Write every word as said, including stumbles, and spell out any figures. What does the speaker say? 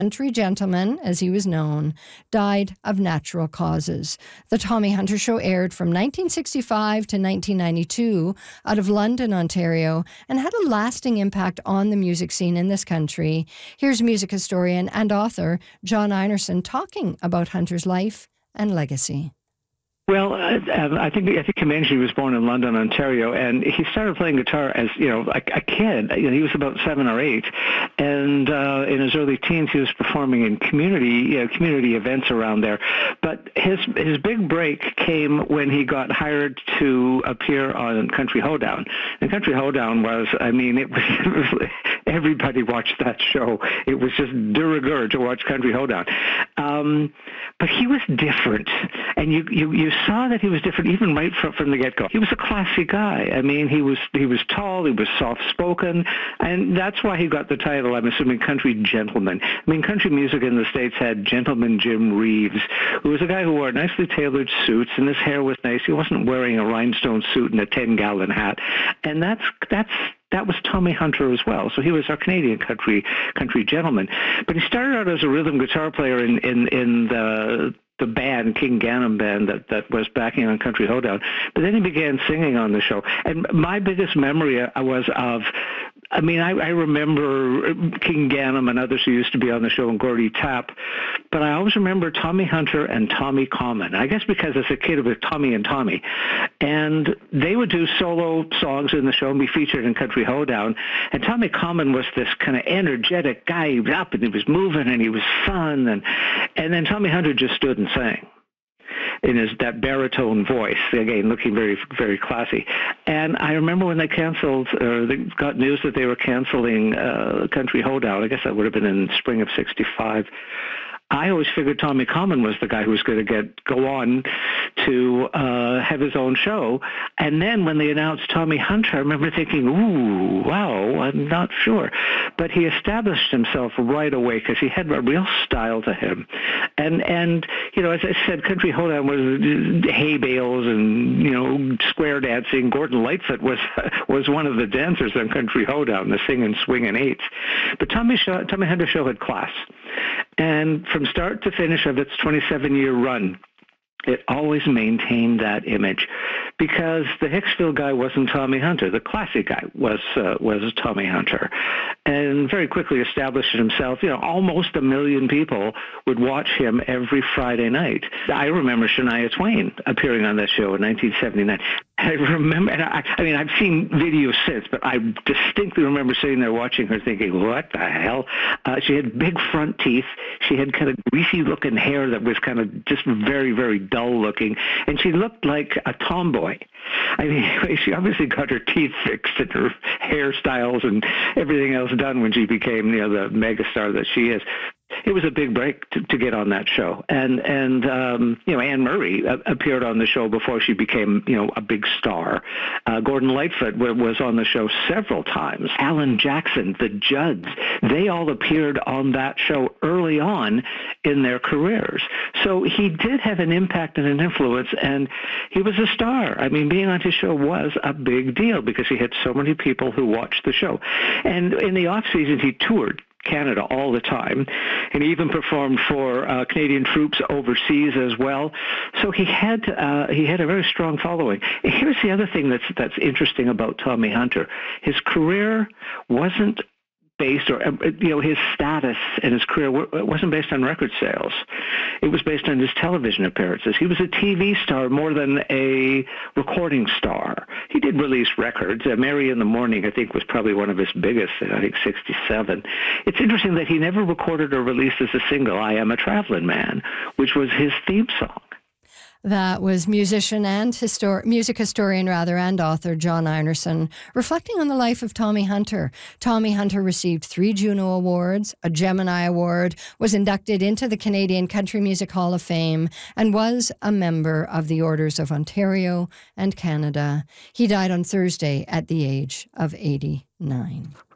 Country Gentleman, as he was known, died of natural causes. The Tommy Hunter Show aired from nineteen sixty-five to nineteen ninety-two out of London, Ontario, and had a lasting impact on the music scene in this country. Here's music historian and author John Einarson talking about Hunter's life and legacy. Well, uh, I think I think you mentioned he was born in London, Ontario, and he started playing guitar as you know a, a kid. You know, he was about seven or eight, and uh, in his early teens, he was performing in community you know, community events around there. But his his big break came when he got hired to appear on Country Hoedown. And Country Hoedown was, I mean, it was, it was everybody watched that show. It was just de rigueur to watch Country Hoedown. Um, but he was different, and you you you saw that he was different even right from, from the get-go. He was a classy guy. I mean, he was he was tall, he was soft-spoken, and that's why he got the title, I'm assuming, Country Gentleman. I mean, country music in the States had Gentleman Jim Reeves, who was a guy who wore nicely tailored suits, and his hair was nice. He wasn't wearing a rhinestone suit and a ten-gallon hat, and that's that's that was Tommy Hunter as well. So he was our Canadian country country gentleman. But he started out as a rhythm guitar player in in, in the the band, King Ganem Band, that, that was backing on Country Hoedown. But then he began singing on the show. And my biggest memory was of, I mean, I, I remember King Ganem and others who used to be on the show, and Gordy Tapp, but I always remember Tommy Hunter and Tommy Common. I guess because as a kid it was Tommy and Tommy. And they would do solo songs in the show and be featured in Country Hoedown. And Tommy Common was this kind of energetic guy. He was up and he was moving and he was fun. And, and then Tommy Hunter just stood and sang in his that baritone voice, again looking very very classy. And I remember when they canceled, or they got news that they were canceling uh, Country Hoedown. I guess that would have been in spring of sixty-five. I always figured Tommy Common was the guy who was going to get go on to uh, have his own show. And then when they announced Tommy Hunter, I remember thinking, ooh, wow, I'm not sure. But he established himself right away because he had a real style to him. And, and you know, as I said, Country Hoedown was hay bales and, you know, square dancing. Gordon Lightfoot was was one of the dancers on Country Hoedown, the singing, swinging eights. But Tommy, show, Tommy Hunter show had class. And from start to finish of its twenty-seven-year run, it always maintained that image because the Hicksville guy wasn't Tommy Hunter. The classic guy was uh, was Tommy Hunter, and very quickly established himself. You know, almost a million people would watch him every Friday night. I remember Shania Twain appearing on that show in nineteen seventy-nine. I remember, and I, I mean, I've seen videos since, but I distinctly remember sitting there watching her thinking, what the hell? Uh, she had big front teeth. She had kind of greasy-looking hair that was kind of just very, very dull-looking, and she looked like a tomboy. I mean, she obviously got her teeth fixed and her hairstyles and everything else done when she became, you know, the megastar that she is. It was a big break to, to get on that show. And, and um, you know, Anne Murray uh, appeared on the show before she became, you know, a big star. Uh, Gordon Lightfoot w- was on the show several times. Alan Jackson, the Judds, they all appeared on that show early on in their careers. So he did have an impact and an influence, and he was a star. I mean, being on his show was a big deal because he had so many people who watched the show. And in the off-season, he toured Canada all the time, and he even performed for uh, Canadian troops overseas as well. So he had uh, he had a very strong following. And here's the other thing that's that's interesting about Tommy Hunter: his career wasn't based, or you know, his status and his career wasn't based on record sales. It was based on his television appearances. He was a T V star more than a recording star. He did release records. Uh, Mary in the Morning, I think, was probably one of his biggest, I think sixty-seven. It's interesting that he never recorded or released as a single I Am a Traveling Man, which was his theme song. That was musician and histor- music historian, rather, and author John Einarson, reflecting on the life of Tommy Hunter. Tommy Hunter received three Juno Awards, a Gemini Award, was inducted into the Canadian Country Music Hall of Fame, and was a member of the Orders of Ontario and Canada. He died on Thursday at the age of eighty-nine.